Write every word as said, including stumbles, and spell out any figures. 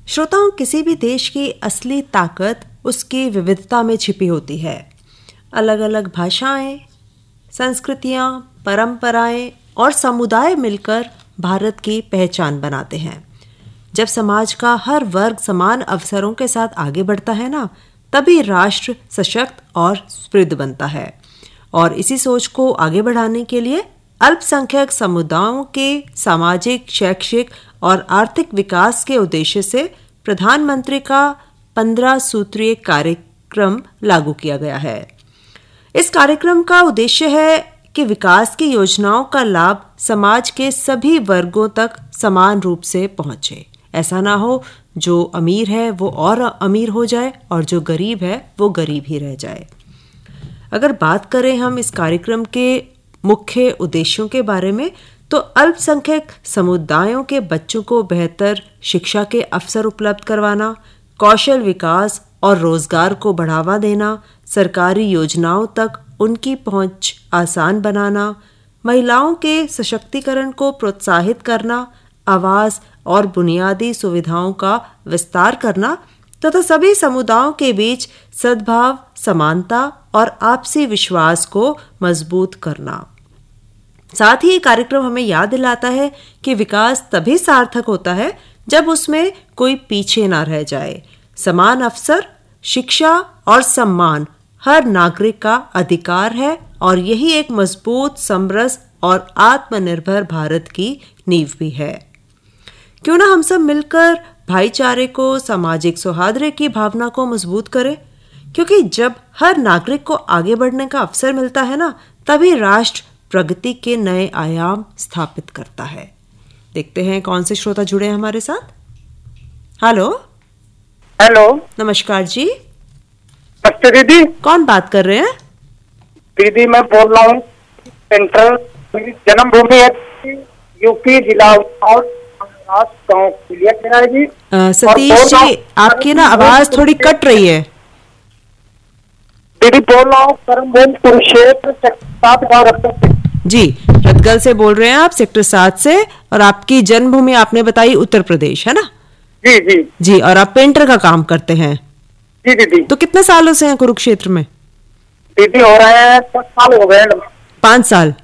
श्रोताओं, किसी भी देश की असली ताकत उसकी विविधता में छिपी होती है। अलग अलग भाषाएं, संस्कृतियां, परंपराएं और समुदाय मिलकर भारत की पहचान बनाते हैं। जब समाज का हर वर्ग समान अवसरों के साथ आगे बढ़ता है ना, तभी राष्ट्र सशक्त और समृद्ध बनता है। और इसी सोच को आगे बढ़ाने के लिए अल्पसंख्यक समुदायों के सामाजिक, शैक्षिक और आर्थिक विकास के उद्देश्य से प्रधानमंत्री का पंद्रह सूत्रीय कार्यक्रम लागू किया गया है। इस कार्यक्रम का उद्देश्य है कि विकास की योजनाओं का लाभ समाज के सभी वर्गों तक समान रूप से पहुंचे। ऐसा ना हो जो अमीर है वो और अमीर हो जाए और जो गरीब है वो गरीब ही रह जाए। अगर बात करें हम इस कार्यक्रम के मुख्य उद्देश्यों के बारे में, तो अल्पसंख्यक समुदायों के बच्चों को बेहतर शिक्षा के अवसर उपलब्ध करवाना, कौशल विकास और रोजगार को बढ़ावा देना, सरकारी योजनाओं तक उनकी पहुंच आसान बनाना, महिलाओं के सशक्तिकरण को प्रोत्साहित करना, आवास और बुनियादी सुविधाओं का विस्तार करना तथा सभी समुदायों के बीच सद्भाव, समानता और आपसी विश्वास को मजबूत करना। साथ ही ये कार्यक्रम हमें याद दिलाता है कि विकास तभी सार्थक होता है जब उसमें कोई पीछे ना रह जाए। समान अवसर, शिक्षा और सम्मान हर नागरिक का अधिकार है और यही एक मजबूत, समरस और आत्मनिर्भर भारत की नींव भी है। क्यों ना हम सब मिलकर भाईचारे को, सामाजिक सौहार्द की भावना को मजबूत करें, क्योंकि जब हर नागरिक को आगे बढ़ने का अवसर मिलता है ना, तभी राष्ट्र प्रगति के नए आयाम स्थापित करता है। देखते हैं कौन से श्रोता जुड़े हैं हमारे साथ। हेलो हेलो, नमस्कार जी। नमस्ते दीदी। कौन बात कर रहे हैं? दीदी मैं बोल रहा हूँ सेंट्रल, मेरी जन्मभूमि है यूपी, जिला और गाँव मेरा है जी। आ, सतीश जी, आपकी ना आवाज थोड़ी कट रही है। दीदी बोल रहा हूँ करमभूमि कुरुक्षेत्र सात गाँव रतन जी, रतगल से बोल रहे हैं आप, सेक्टर सात से। और आपकी जन्मभूमि आपने बताई उत्तर प्रदेश, है ना? जी जी जी। और आप पेंटर का काम करते हैं? जी दीदी। तो कितने सालों से हैं कुरुक्षेत्र में? दीदी हो रहे हैं पाँच साल हो गए। पाँच साल।